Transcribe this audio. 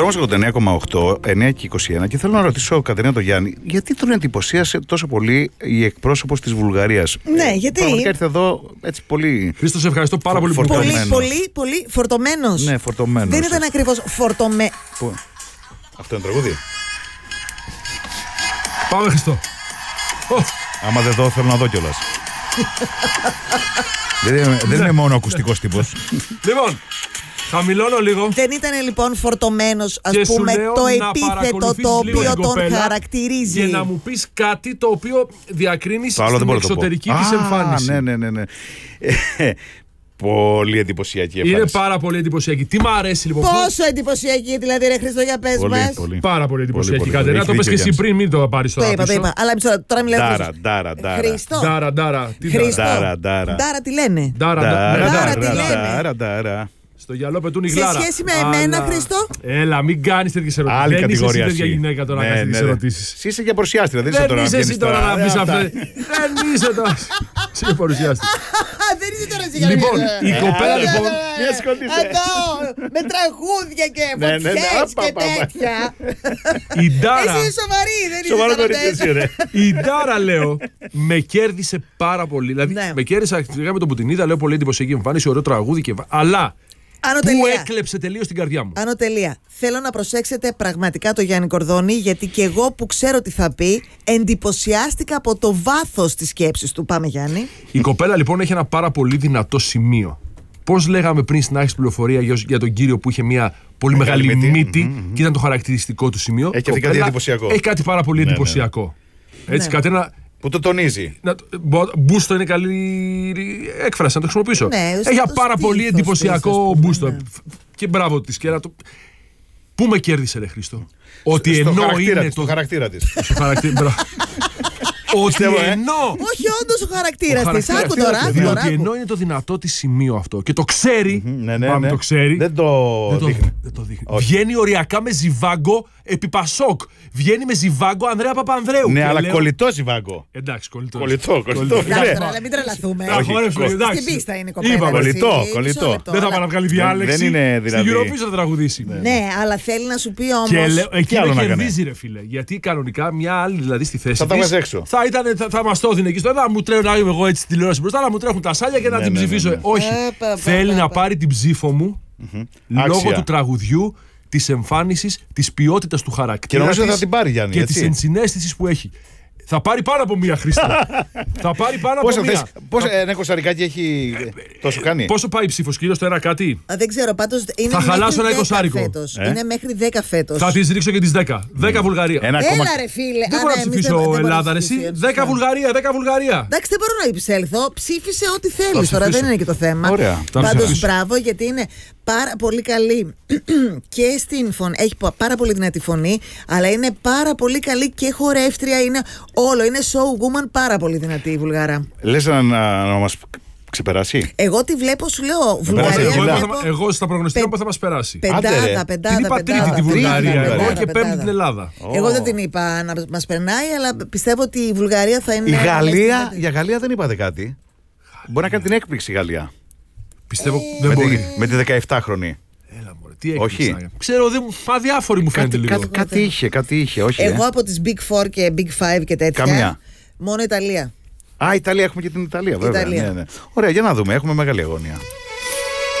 Δρόμος 89,8, 9 και 21. Και θέλω να ρωτήσω, Κατερίνα, τον Γιάννη, γιατί τον εντυπωσίασε τόσο πολύ η εκπρόσωπος της Βουλγαρίας? Ναι, γιατί. Πραγματικά ήρθε εδώ έτσι πολύ. Χρήστο, σε ευχαριστώ πάρα πολύ που Πολύ φορτωμένος. Ναι, φορτωμένος. Δεν ήταν ακριβώς Αυτό είναι τραγούδι. Πάμε, Χριστό. Άμα δεν δω, θέλω να δω κιόλας. Δεν είναι μόνο ακουστικός τύπος. Λοιπόν, χαμηλώνω λίγο. Δεν ήταν λοιπόν φορτωμένος, ας και πούμε, το επίθετο το οποίο τον χαρακτηρίζει. Για να μου πεις κάτι το οποίο διακρίνει στην εξωτερική της εμφάνιση. Ναι. Πολύ εντυπωσιακή εμφάνιση. Είναι πάρα πολύ εντυπωσιακή. Τι μ' αρέσει λοιπόν. Πόσο εντυπωσιακή, δηλαδή, ρε Χρήστο, για πες μας. Πάρα πολύ εντυπωσιακή. Κατερίνα, το πες και εσύ πριν, μην το πάρεις τώρα. Το είπα. Αλλά τώρα μιλάω. Ντάρα. Χρήστο. Ντάρα. Ντάρα τι λένε. Ντάρα. Στο γυαλό πετούν η γλάρα. Σε σχέση με εμένα, Χρήστο. Έλα, μην κάνεις τέτοιες ερωτήσεις. Άλλη Δεν είσαι κατηγορία. εσύ τέτοια γυναίκα τώρα να κάνεις τέτοιες ερωτήσεις. Εσύ είσαι για παρουσιάστρια, δεν είσαι τώρα. Δεν είσαι εσύ τώρα να πεις αυτά. Δεν είσαι τώρα. Εσύ για παρουσιάστρια. Δεν είσαι τώρα εσύ για Λοιπόν, η κοπέλα λοιπόν. Εδώ, με τραγούδια και φωτιές και τέτοια. Η Ντάρα. Εσύ είσαι σοβαρή, δεν είσαι σοβαρή. Η Ντάρα, λέω, με κέρδισε πάρα πολύ. Δηλαδή, με κέρδισε αρχικά με τον που την είδα, λέω, πολύ εντυπωσιακή εμφάνιση, ωραίο τραγούδι και. Αλλά. Που έκλεψε τελείως την καρδιά μου. Άνω τελεία. Θέλω να προσέξετε πραγματικά το Γιάννη Κορδόνη, γιατί και εγώ που ξέρω τι θα πει, εντυπωσιάστηκα από το βάθος της σκέψης του. Πάμε, Γιάννη. Η κοπέλα λοιπόν έχει ένα πάρα πολύ δυνατό σημείο. Πώς λέγαμε πριν στην άρχιση πληροφορία για τον κύριο που είχε μια πολύ μεγάλη μύτη και ήταν το χαρακτηριστικό του σημείο. Έχει κάτι εντυπωσιακό. Έχει κάτι πάρα πολύ εντυπωσιακό. Έτσι, Κατερίνα. Που το τονίζει. Μπούστο είναι καλή έκφραση, να το χρησιμοποιήσω. Έχει πάρα πολύ εντυπωσιακό μπούστο. Και μπράβο της. Πού με κέρδισε, ρε Χρήστο? Ότι ενώ είναι το χαρακτήρα της. Ότι ενώ. Όχι, όντως ο χαρακτήρας της. Άκου τώρα. Διότι ενώ είναι το δυνατό της σημείο αυτό και το ξέρει. Πάμε, το ξέρει. Δεν το δείχνει. Βγαίνει οριακά με Ζιβάγκο επί Πασόκ. Βγαίνει με Ζιβάγκο Ανδρέα Παπανδρέου. Ναι, αλλά κολλητό Ζιβάγκο. Εντάξει, κολλητό. Αλλά μην τρελαθούμε. Στην πίστα είναι η κοπέλα. Είπα κολλητό. Δεν θα πάει να βγάλει διάλεξη. Δεν είναι δηλαδή. Στην Eurovision θα τραγουδήσει. Ναι, αλλά θέλει να σου πει όμως. Και εκεί με κερδίζει, ρε φίλε. Γιατί κανονικά μια άλλη δηλαδή στη θέση της θα μας το έδινε εκεί στο. Να μου τρέχουν να είμαι εγώ έτσι στη τηλεόραση μπροστά, να μου τρέχουν τα σάλια και να την ψηφίσω. Όχι. Θέλει να πάρει την ψήφο μου λόγω του τραγουδιού, της εμφάνισης, της ποιότητας του χαρακτήρα. Και νομίζω θα την πάρει, Γιάννη. Και της ενσυναίσθησης που έχει. Θα πάρει πάνω από μία, Χρήστο. Θα πάρει πάνω από μία. Πόσο ένα κοσαρικάκι έχει τόσο κάνει? Πόσο πάει η ψήφος, κύριο, στο ένα κάτι? Δεν ξέρω, πάντως είναι. Θα χαλάσω ένα εικοσάρικο. Είναι μέχρι 10 φέτος. Θα τις ρίξω και τις 10. 10 Βουλγαρία. Έλα, ρε φίλε. Δεν μπορώ να ψηφίσω Ελλάδα, ρε εσύ. 10 Βουλγαρία. Εντάξει, δεν μπορώ να υψέλθω. Ψήφισε ό,τι θέλεις τώρα, δεν είναι και το θέμα. Πάντως μπράβο, γιατί είναι πάρα πολύ καλή και στην φωνή. Έχει πάρα πολύ δυνατή φωνή, αλλά είναι πάρα πολύ καλή και χορεύτρια. Είναι όλο. Είναι showwoman, πάρα πολύ δυνατή η Βουλγαρά. Λες να μας ξεπεράσει? Εγώ τη βλέπω, σου λέω. Βουλγαρία. Εγώ στα προγνωστικά που θα μας περάσει. Πεντάδα. Την είπα τρίτη τη Βουλγαρία. Εγώ και πέμπτη την Ελλάδα. Εγώ δεν την είπα να μας περνάει, αλλά πιστεύω ότι η Βουλγαρία θα είναι. Για Γαλλία δεν είπατε κάτι. Μπορεί να κάνει την έκπληξη η Γαλλία. Πιστεύω δεν μπορεί. Με τη 17χρονη. Έλα μωρέ, τι έκπληξη. Ξέρω, αδιάφορη μου φαίνεται λίγο. Κάτι είχε, όχι. Εγώ από τις Big 4 και Big 5 και τέτοια. Καμία. Μόνο Ιταλία. Ιταλία, έχουμε και την Ιταλία, βέβαια. Ναι. Ωραία, για να δούμε, έχουμε μεγάλη αγωνία.